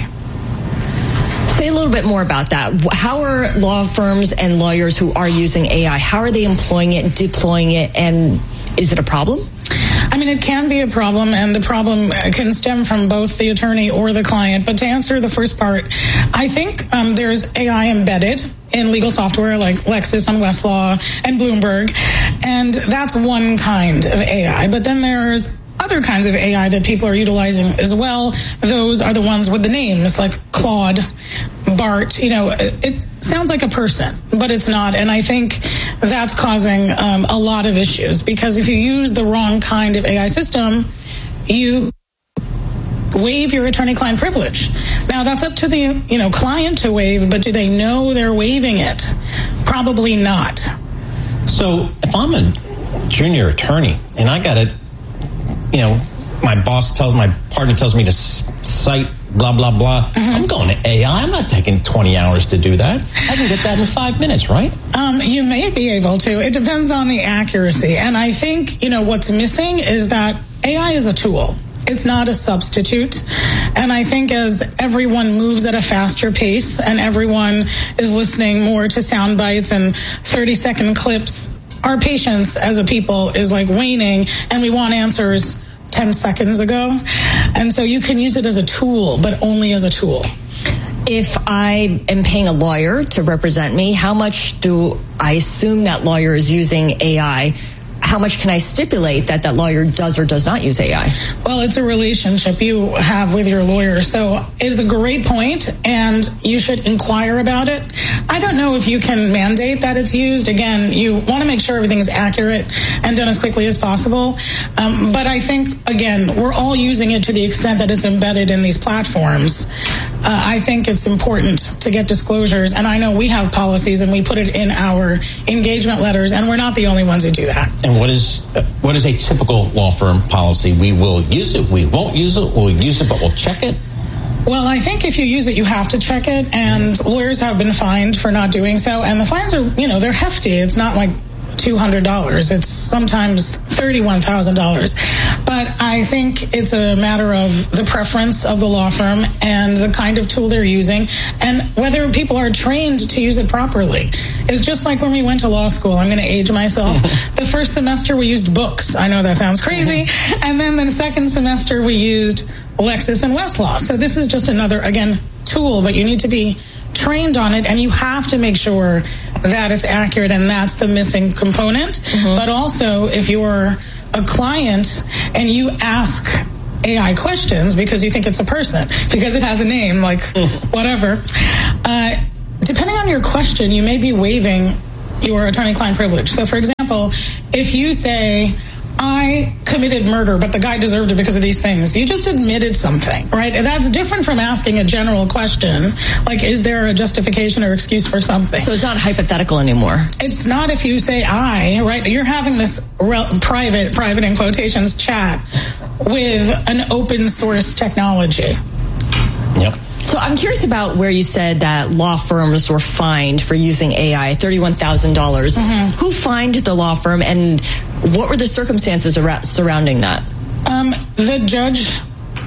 Say a little bit more about that. How are law firms and lawyers who are using A I, how are they employing it, deploying it, and is it a problem? I mean, it can be a problem, and the problem can stem from both the attorney or the client. But to answer the first part, I think um, there's A I embedded in legal software like Lexis and Westlaw and Bloomberg, and that's one kind of A I. But then there's other kinds of A I that people are utilizing as well. Those are the ones with the names like Claude, Bart. You know, it sounds like a person, but it's not. And I think that's causing um, a lot of issues, because if you use the wrong kind of A I system, you waive your attorney-client privilege. Now, that's up to the you know client to waive, but do they know they're waiving it? Probably not. So if I'm a junior attorney and I got it, you know, my boss tells, my partner tells me to cite blah, blah, blah. Mm-hmm. I'm going to A I. I'm not taking twenty hours to do that. I can get that in five minutes, right? Um, you may be able to. It depends on the accuracy. And I think, you know, what's missing is that A I is a tool. It's not a substitute. And I think as everyone moves at a faster pace and everyone is listening more to sound bites and thirty second clips, our patience as a people is like waning, and we want answers ten seconds ago. And so you can use it as a tool, but only as a tool. If I am paying a lawyer to represent me, how much do I assume that lawyer is using A I? How much can I stipulate that that lawyer does or does not use A I? Well, it's a relationship you have with your lawyer. So it's a great point, and you should inquire about it. I don't know if you can mandate that it's used. Again, you want to make sure everything's accurate and done as quickly as possible. Um, but I think, again, we're all using it to the extent that it's embedded in these platforms. I think it's important to get disclosures. And I know we have policies and we put it in our engagement letters, and we're not the only ones who do that. And what is uh, what is a typical law firm policy? We will use it, we won't use it, we'll use it, but we'll check it? Well, I think if you use it, you have to check it, and lawyers have been fined for not doing so. And the fines are, you know, they're hefty. It's not like two hundred dollars. It's sometimes thirty-one thousand dollars. But I think it's a matter of the preference of the law firm and the kind of tool they're using and whether people are trained to use it properly. It's just like when we went to law school. I'm going to age myself. The first semester we used books. I know that sounds crazy. And then the second semester we used Lexis and Westlaw. So this is just another, again, tool, but you need to be trained on it, and you have to make sure that it's accurate, and that's the missing component. Mm-hmm. But also, if you're a client and you ask A I questions because you think it's a person, because it has a name, like whatever, uh, depending on your question, you may be waiving your attorney-client privilege. So, for example, if you say, I committed murder, but the guy deserved it because of these things. You just admitted something, right? And that's different from asking a general question, like, is there a justification or excuse for something? So it's not hypothetical anymore. It's not if you say I, right? You're having this re- private, private in quotations, chat with an open source technology. Yep. So I'm curious about where you said that law firms were fined for using A I, thirty-one thousand dollars. Mm-hmm. Who fined the law firm, and what were the circumstances around, surrounding that? Um, the judge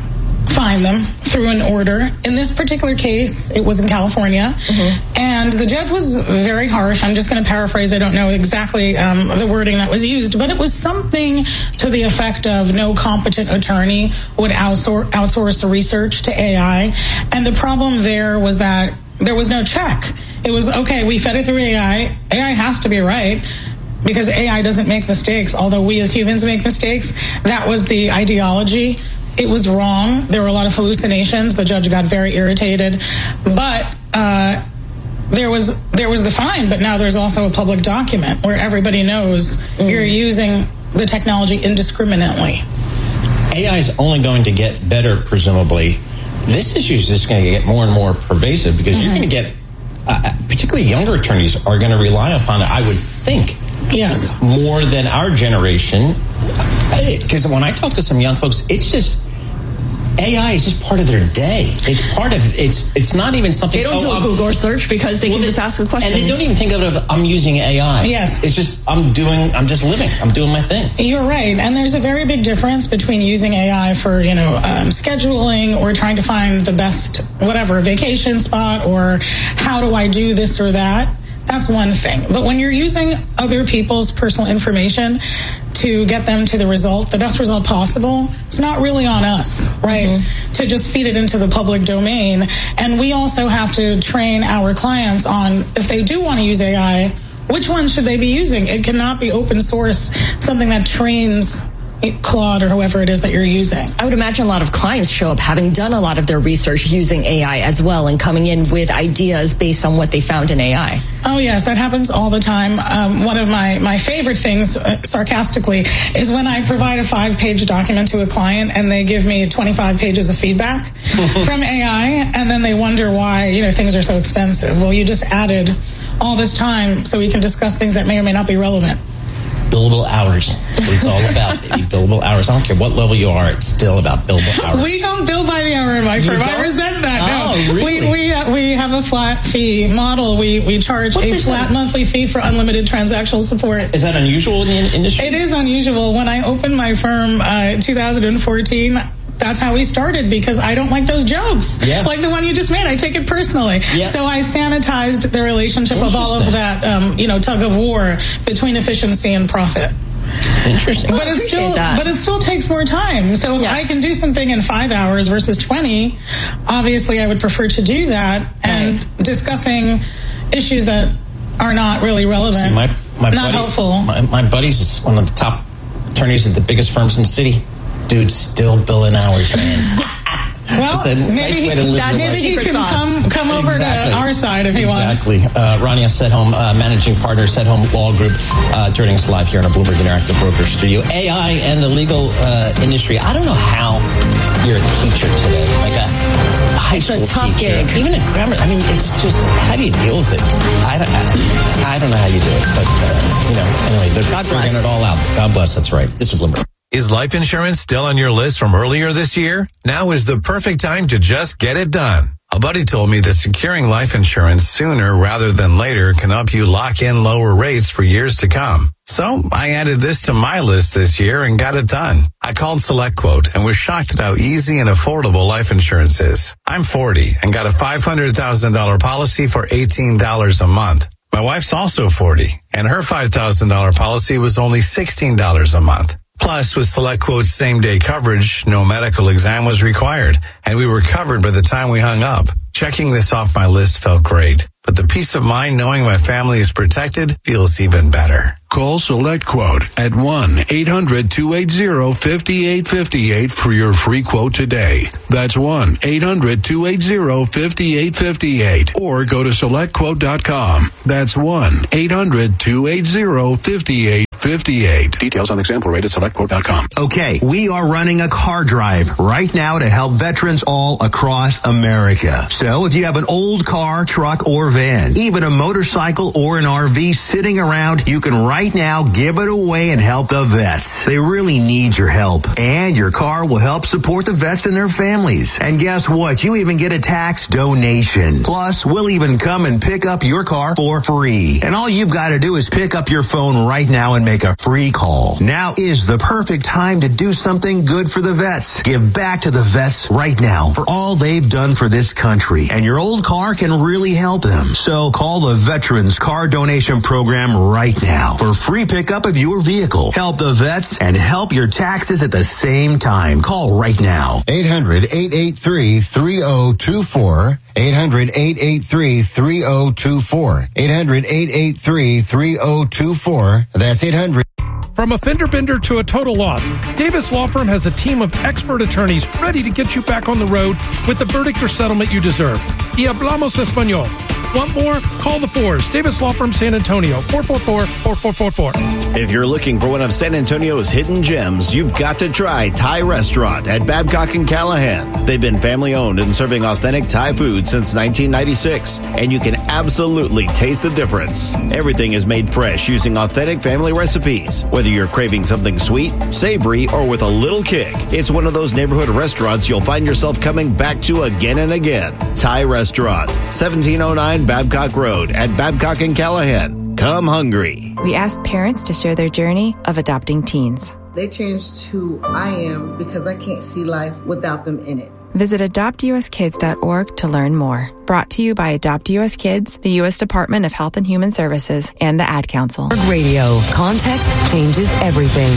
fined them through an order. In this particular case, it was in California, mm-hmm. and the judge was very harsh. I'm just going to paraphrase. I don't know exactly um, the wording that was used, but it was something to the effect of no competent attorney would outsource, outsource the research to A I. And the problem there was that there was no check. It was, okay, we fed it through A I. A I has to be right, because A I doesn't make mistakes, although we as humans make mistakes. That was the ideology. It was wrong. There were a lot of hallucinations. The judge got very irritated. But uh, there was there was the fine, but now there's also a public document where everybody knows mm. you're using the technology indiscriminately. A I is only going to get better, presumably. This issue is just going to get more and more pervasive, because mm-hmm. you're going to get, uh, particularly younger attorneys are going to rely upon it, I would think, yes, more than our generation. Because when I talk to some young folks, it's just, A I is just part of their day. It's part of, it's it's not even something. They don't oh, do a I'm, Google search because they well, can just ask a question. And they don't even think of it as, I'm using A I. Yes. It's just, I'm doing, I'm just living. I'm doing my thing. You're right. And there's a very big difference between using A I for, you know, um, scheduling or trying to find the best, whatever, vacation spot, or how do I do this or that. That's one thing. But when you're using other people's personal information to get them to the result, the best result possible, it's not really on us, right? Mm-hmm. To just feed it into the public domain. And we also have to train our clients on, if they do want to use A I, which one should they be using? It cannot be open source, something that trains Claude or whoever it is that you're using. I would imagine a lot of clients show up having done a lot of their research using A I as well, and coming in with ideas based on what they found in A I. Oh, yes, that happens all the time. Um, one of my, my favorite things, uh, sarcastically, is when I provide a five-page document to a client and they give me twenty-five pages of feedback from A I, and then they wonder why, you know, things are so expensive. Well, you just added all this time so we can discuss things that may or may not be relevant. Billable hours. That's what it's all about. Baby. Billable hours. I don't care what level you are, it's still about billable hours. We don't bill by the hour in my firm. I resent that. Oh, no. really? We we, uh, we have a flat fee model. We we charge what a flat that? monthly fee for unlimited transactional support. Is that unusual in the industry? It is unusual. When I opened my firm uh, in two thousand fourteen, that's how we started, because I don't like those jokes. Yeah. Like the one you just made. I take it personally. Yeah. So I sanitized the relationship of all of that, um, you know, tug of war between efficiency and profit. Interesting. But it still, that. but it still takes more time. So if yes. I can do something in five hours versus twenty, obviously I would prefer to do that. And right. discussing issues that are not really relevant, See, my, my not buddy, helpful. My, my buddy's is one of the top attorneys at the biggest firms in the city. Dude, still billing hours, man. Well, said, maybe, nice he, way to live that's maybe he can sauce. come, come over exactly. to our side if he exactly. wants. Exactly. Uh, Rania Sedholm, uh, managing partner, Sedholm Law Group, uh, joining us live here in a Bloomberg Interactive Broker Studio. A I and the legal uh, industry. I don't know how you're a teacher today. Like a high it's school a tough teacher, gig. even a grammar, I mean, it's just, how do you deal with it? I don't, I, I don't know how you do it, but, uh, you know, anyway, they're God bless. figuring it all out. God bless, that's right. This is Bloomberg. Is life insurance still on your list from earlier this year? Now is the perfect time to just get it done. A buddy told me that securing life insurance sooner rather than later can help you lock in lower rates for years to come. So I added this to my list this year and got it done. I called SelectQuote and was shocked at how easy and affordable life insurance is. I'm forty and got a five hundred thousand dollars policy for eighteen dollars a month. My wife's also forty and her five thousand dollars policy was only sixteen dollars a month. Plus, with SelectQuote's same-day coverage, no medical exam was required, and we were covered by the time we hung up. Checking this off my list felt great, but the peace of mind knowing my family is protected feels even better. Call SelectQuote at one eight hundred two eight zero five eight five eight for your free quote today. That's one eight hundred two eight zero five eight five eight. Or go to select quote dot com. That's one eight hundred two eight zero five eight five eight. Details on example rate at select quote dot com. Okay, we are running a car drive right now to help veterans all across America. So if you have an old car, truck, or van, even a motorcycle or an R V sitting around, you can right now give it away and help the vets. They really need your help. And your car will help support the vets and their families. And guess what? You even get a tax donation. Plus, we'll even come and pick up your car for free. And all you've got to do is pick up your phone right now and make a free call. Now is the perfect time to do something good for the vets. Give back to the vets right now for all they've done for this country. And your old car can really help them. So call the Veterans Car Donation Program right now for free pickup of your vehicle. Help the vets and help your taxes at the same time. Call right now. eight hundred eight eight three three zero two four. eight hundred eight eight three three zero two four. eight hundred eight eight three three zero two four. That's eight hundred. From a fender bender to a total loss, Davis Law Firm has a team of expert attorneys ready to get you back on the road with the verdict or settlement you deserve. Y hablamos español. Want more? Call the Fours. Davis Law Firm San Antonio, four four four, four four four four. If you're looking for one of San Antonio's hidden gems, you've got to try Thai Restaurant at Babcock and Callahan. They've been family owned and serving authentic Thai food since nineteen ninety-six, and you can absolutely taste the difference. Everything is made fresh using authentic family recipes. Whether you're craving something sweet, savory, or with a little kick, it's one of those neighborhood restaurants you'll find yourself coming back to again and again. Thai Restaurant, seventeen oh nine Babcock Road at Babcock and Callahan. Come hungry. We asked parents to share their journey of adopting teens. They changed who I am because I can't see life without them in it. Visit adopt u s kids dot org to learn more. Brought to you by Adopt U S Kids, the U S Department of Health and Human Services, and the Ad Council. Radio. Context changes everything.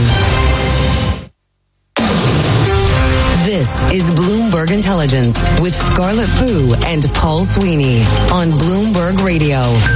This is Bloomberg Intelligence with Scarlett Fu and Paul Sweeney on Bloomberg Radio.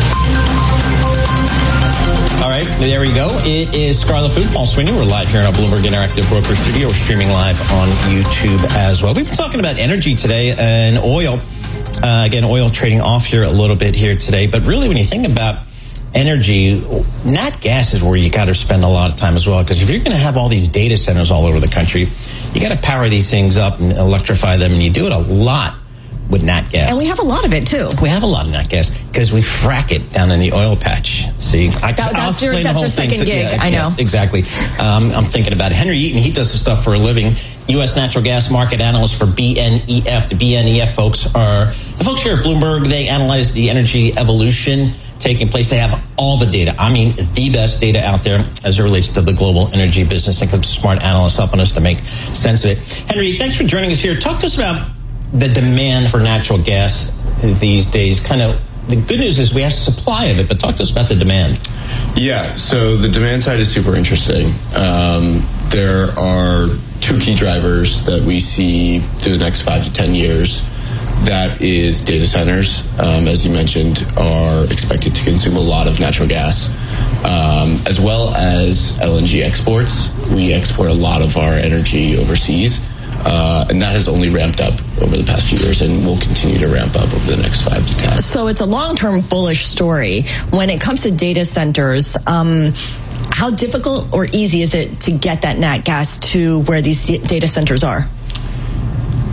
All right, there we go. It is Scarlett Fu, Paul Sweeney. We're live here in our Bloomberg Interactive Broker Studio. We're streaming live on YouTube as well. We've been talking about energy today and oil. Uh, again, oil trading off here a little bit here today. But really, when you think about energy, nat gas is where you got to spend a lot of time as well. Because if you're going to have all these data centers all over the country, you got to power these things up and electrify them. And you do it a lot with nat gas. And we have a lot of it, too. We have a lot of nat gas because we frack it down in the oil patch. See, I, that, I'll that's your, explain that's the whole your thing second to, gig, yeah, I know. Yeah, exactly. Um, I'm thinking about it. Henry Eaton, he does this stuff for a living. U S natural gas market analyst for B N E F. The B N E F folks are, the folks here at Bloomberg, they analyze the energy evolution taking place. They have all the data. I mean, the best data out there as it relates to the global energy business. Think of smart analysts helping us to make sense of it. Henry, thanks for joining us here. Talk to us about the demand for natural gas these days. Kind of the good news is we have supply of it, but talk to us about the demand. Yeah, so the demand side is super interesting. Um, there are two key drivers that we see through the next five to ten years. That is data centers, um, as you mentioned, are expected to consume a lot of natural gas, um, as well as L N G exports. We export a lot of our energy overseas. Uh, and that has only ramped up over the past few years and will continue to ramp up over the next five to ten. So it's a long-term bullish story. When it comes to data centers, um, how difficult or easy is it to get that nat gas to where these data centers are?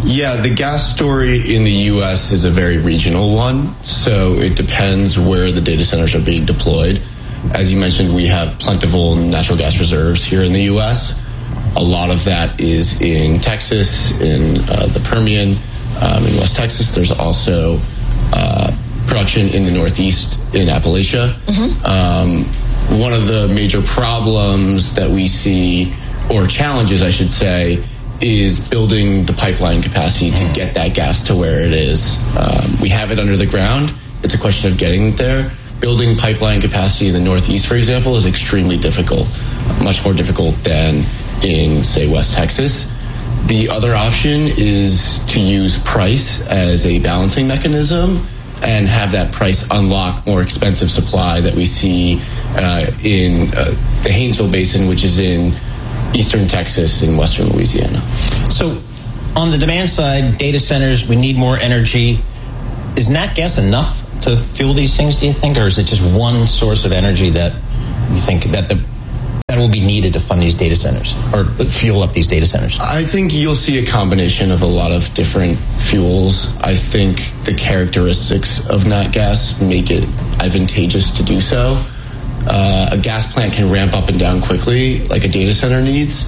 Yeah, the gas story in the U S is a very regional one, so it depends where the data centers are being deployed. As you mentioned, we have plentiful natural gas reserves here in the U S. A lot of that is in Texas, in uh, the Permian, um, in West Texas. There's also uh, production in the Northeast in Appalachia. Mm-hmm. Um, one of the major problems that we see, or challenges I should say, is building the pipeline capacity to get that gas to where it is. Um, we have it under the ground. It's a question of getting it there. Building pipeline capacity in the Northeast, for example, is extremely difficult, much more difficult than in, say, West Texas. The other option is to use price as a balancing mechanism and have that price unlock more expensive supply that we see uh, in uh, the Haynesville Basin, which is in eastern Texas and western Louisiana. So on the demand side, data centers, we need more energy. Is nat gas enough to fuel these things, do you think? Or is it just one source of energy that you think that the, that will be needed to fund these data centers or fuel up these data centers? I think you'll see a combination of a lot of different fuels. I think the characteristics of nat gas make it advantageous to do so. Uh, a gas plant can ramp up and down quickly like a data center needs.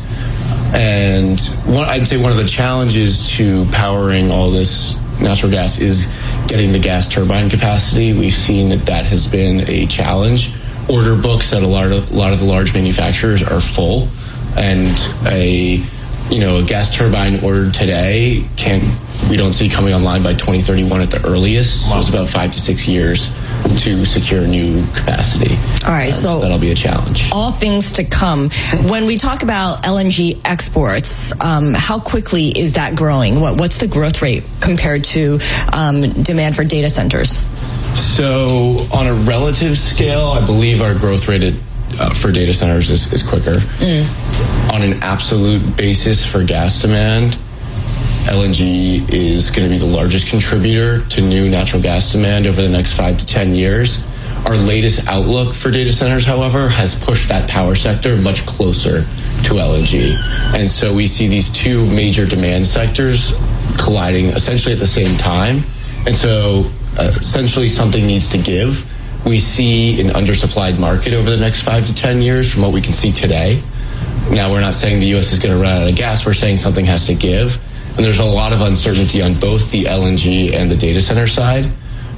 And one, I'd say one of the challenges to powering all this natural gas is getting the gas turbine capacity. We've seen that that has been a challenge. Order books at a lot of, a lot of the large manufacturers are full, and a you know a gas turbine ordered today can we don't see coming online by twenty thirty-one at the earliest. So it's about five to six years to secure new capacity. All right, uh, so, so that'll be a challenge. All things to come. When we talk about L N G exports, um, how quickly is that growing? What, what's the growth rate compared to um, demand for data centers? So on a relative scale, I believe our growth rate at, uh, for data centers is, is quicker. Mm. On an absolute basis for gas demand, L N G is going to be the largest contributor to new natural gas demand over the next five to ten years. Our latest outlook for data centers, however, has pushed that power sector much closer to L N G. And so we see these two major demand sectors colliding essentially at the same time. And so uh, essentially something needs to give. We see an undersupplied market over the next five to ten years from what we can see today. Now, we're not saying the U S is going to run out of gas. We're saying something has to give. And there's a lot of uncertainty on both the L N G and the data center side.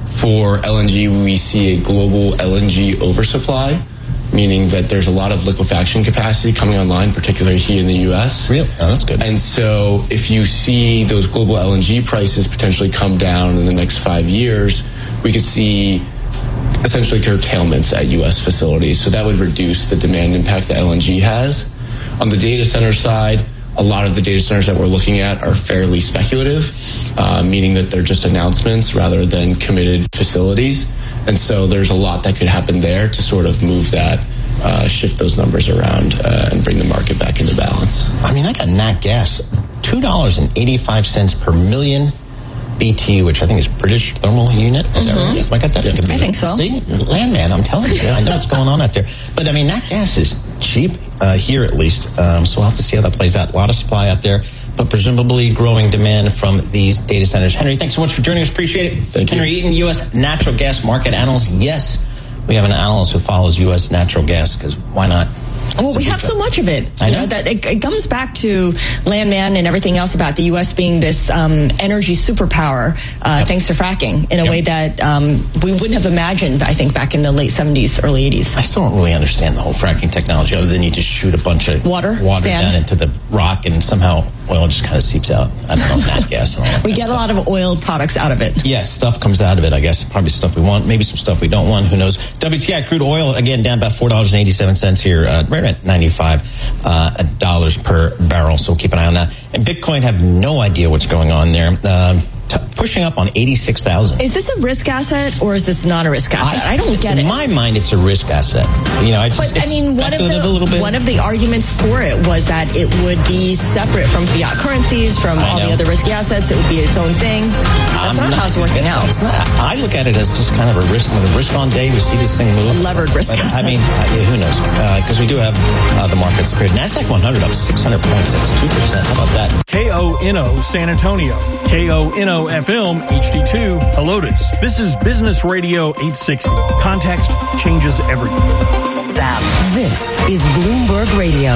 For L N G, we see a global L N G oversupply, meaning that there's a lot of liquefaction capacity coming online, particularly here in the U S. Really? Oh, that's good. And so if you see those global L N G prices potentially come down in the next five years, we could see essentially curtailments at U S facilities. So that would reduce the demand impact that L N G has. On the data center side, a lot of the data centers that we're looking at are fairly speculative, uh, meaning that they're just announcements rather than committed facilities. And so there's a lot that could happen there to sort of move that, uh, shift those numbers around uh, and bring the market back into balance. I mean, I got nat gas, two dollars and eighty-five cents per million B T U, which I think is British thermal unit. Is mm-hmm. that right? Yeah, I got that. Yeah. I think so. See, landman, I'm telling you, I know what's going on out there. But I mean, nat gas is cheap uh, here at least, um, so we'll have to see how that plays out. A lot of supply out there, but presumably growing demand from these data centers. Henry, thanks so much for joining us. Appreciate it. Thank Henry you. Eaton, U S natural gas market analyst. Yes, we have an analyst who follows U S natural gas because why not? Well, we have so much of it. I know. You know that it, it comes back to Landman and everything else about the U S being this um, energy superpower, uh, yep. thanks to fracking, in a yep. way that um, we wouldn't have imagined, I think, back in the late seventies, early eighties. I still don't really understand the whole fracking technology, other than you just shoot a bunch of water, water sand. down into the rock, and somehow oil just kind of seeps out. I don't know, nat gas and all that. We get stuff. A lot of oil products out of it. Yeah, stuff comes out of it, I guess. Probably stuff we want, maybe some stuff we don't want. Who knows? W T I crude oil, again, down about four dollars and eighty-seven cents here, uh, right at ninety-five uh, dollars per barrel. So keep an eye on that. And Bitcoin, have no idea what's going on there. Uh, t- pushing up on eighty-six thousand. Is this a risk asset or is this not a risk asset? I, I don't get in it. In my mind, it's a risk asset. You know, I just, but I mean, one of the a little bit. one of the arguments for it was that it would be separate from fiat currencies, from all the other risky assets. It would be its own thing. That's not, not how it's working out. It's not. I look at it as just kind of a risk. With a risk on day, we see this thing move. A levered risk but, asset. I mean, who knows? Because uh, we do have uh, the markets appeared. NASDAQ one hundred up six hundred points. That's two percent. How about that? K O N O San Antonio. K O N O F M H D two Helotes. This is Business Radio eight sixty. Context changes everything. This is Bloomberg Radio.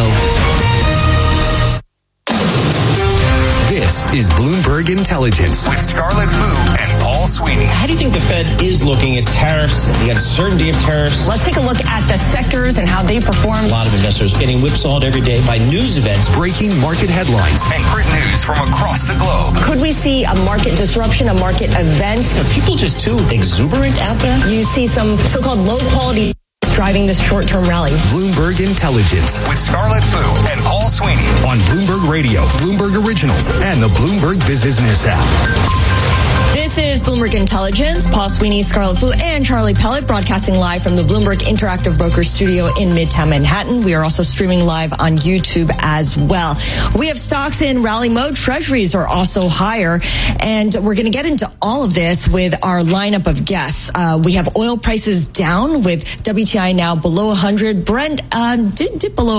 This is Bloomberg Intelligence with Scarlett Fu and Paul Sweeney. How do you think the Fed is looking at tariffs, the uncertainty of tariffs? Let's take a look at the sectors and how they perform. A lot of investors getting whipsawed every day by news events. Breaking market headlines and quick news from across the globe. Could we see a market disruption, a market event? Are people just too exuberant out there? You see some so-called low-quality driving this short-term rally. Bloomberg Intelligence with Scarlett Fu and Paul Sweeney on Bloomberg Radio, Bloomberg Originals, and the Bloomberg Business app. This is Bloomberg Intelligence. Paul Sweeney, Scarlett Fu, and Charlie Pellet broadcasting live from the Bloomberg Interactive Brokers studio in Midtown Manhattan. We are also streaming live on YouTube as well. We have stocks in rally mode. Treasuries are also higher. And we're going to get into all of this with our lineup of guests. Uh, we have oil prices down with W T I now below one hundred. Brent uh, did dip below